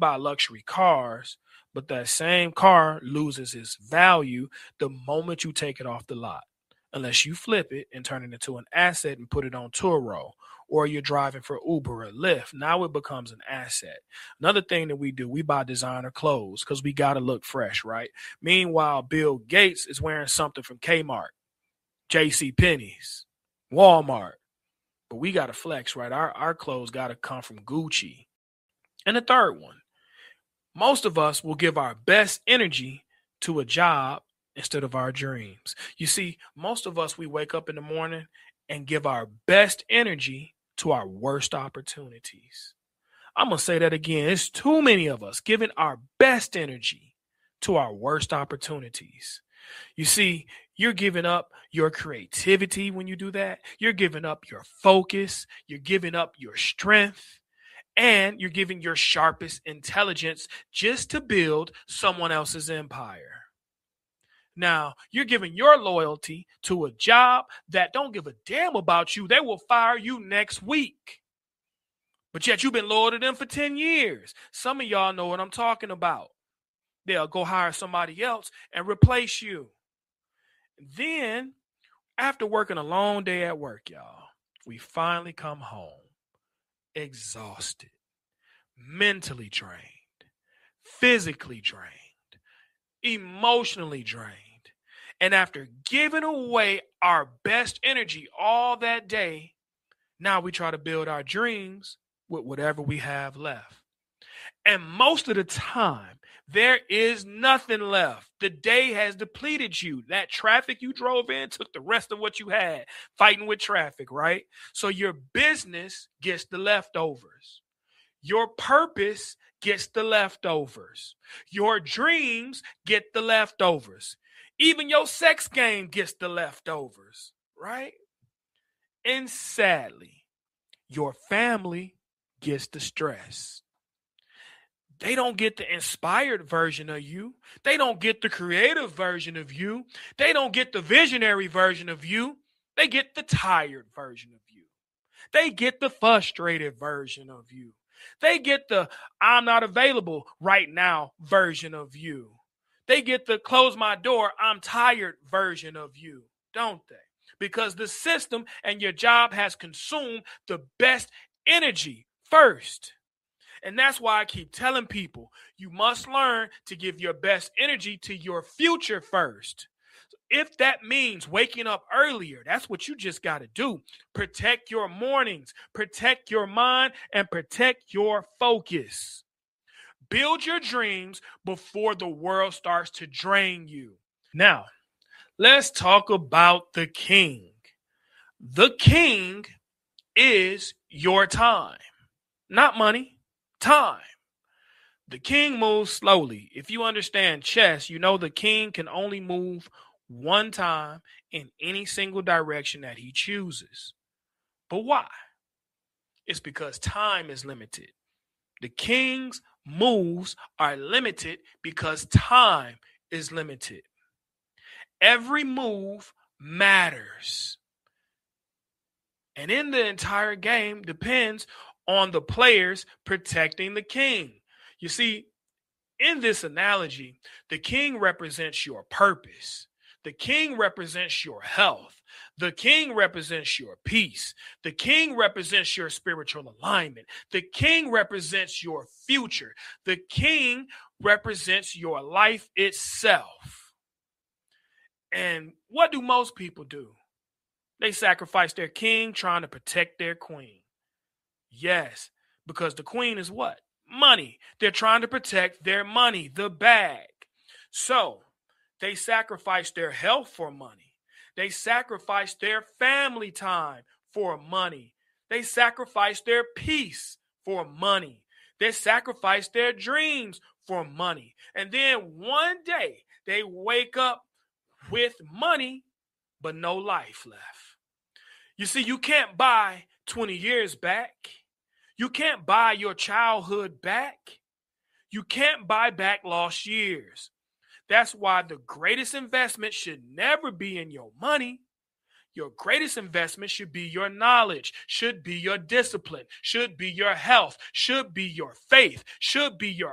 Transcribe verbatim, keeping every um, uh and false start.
buy luxury cars, but that same car loses its value the moment you take it off the lot, unless you flip it and turn it into an asset and put it on Turo, or you're driving for Uber or Lyft. Now it becomes an asset. Another thing that we do, we buy designer clothes because we got to look fresh, right? Meanwhile, Bill Gates is wearing something from Kmart, J C Penney's, Walmart. But we got to flex, right? Our, our clothes got to come from Gucci. And the third one, most of us will give our best energy to a job instead of our dreams. You see, most of us, we wake up in the morning and give our best energy to our worst opportunities. I'm going to say that again. It's too many of us giving our best energy to our worst opportunities. You see, you're giving up your creativity when you do that. You're giving up your focus. You're giving up your strength. And you're giving your sharpest intelligence just to build someone else's empire. Now, you're giving your loyalty to a job that don't give a damn about you. They will fire you next week. But yet you've been loyal to them for ten years. Some of y'all know what I'm talking about. They'll go hire somebody else and replace you. Then, after working a long day at work, y'all, we finally come home exhausted, mentally drained, physically drained, emotionally drained. And after giving away our best energy all that day, now we try to build our dreams with whatever we have left. And most of the time, there is nothing left. The day has depleted you. That traffic you drove in took the rest of what you had fighting with traffic, right? So your business gets the leftovers. Your purpose gets the leftovers. Your dreams get the leftovers. Even your sex game gets the leftovers, right? And sadly, your family gets the stress. They don't get the inspired version of you. They don't get the creative version of you. They don't get the visionary version of you. They get the tired version of you. They get the frustrated version of you. They get the I'm not available right now version of you. They get the close my door, I'm tired version of you, don't they? Because the system and your job has consumed the best energy first. And that's why I keep telling people, you must learn to give your best energy to your future first. If that means waking up earlier, that's what you just got to do. Protect your mornings, protect your mind, and protect your focus. Build your dreams before the world starts to drain you. Now, let's talk about the king. The king is your time, not money. Time. The king moves slowly. If you understand chess, you know the king can only move one time in any single direction that he chooses. But why? It's because time is limited. The king's moves are limited because time is limited. Every move matters. And in the entire game depends on the players protecting the king. You see, in this analogy, the king represents your purpose. The king represents your health. The king represents your peace. The king represents your spiritual alignment. The king represents your future. The king represents your life itself. And what do most people do? They sacrifice their king trying to protect their queen. Yes, because the queen is what? Money. They're trying to protect their money, the bag. So they sacrifice their health for money. They sacrifice their family time for money. They sacrifice their peace for money. They sacrifice their dreams for money. And then one day they wake up with money, but no life left. You see, you can't buy twenty years back. You can't buy your childhood back. You can't buy back lost years. That's why the greatest investment should never be in your money. Your greatest investment should be your knowledge, should be your discipline, should be your health, should be your faith, should be your